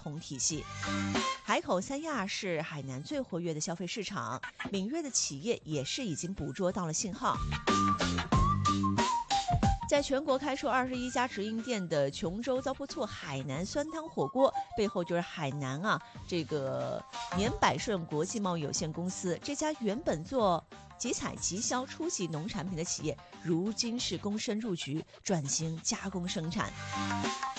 同体系。海口三亚是海南最活跃的消费市场，敏锐的企业也是已经捕捉到了信号。在全国开出21家直营店的琼州糟粕醋海南酸汤火锅背后，就是海南这个年百顺国际贸易有限公司。这家原本做集采集销初级农产品的企业，如今是躬身入局，转型加工生产。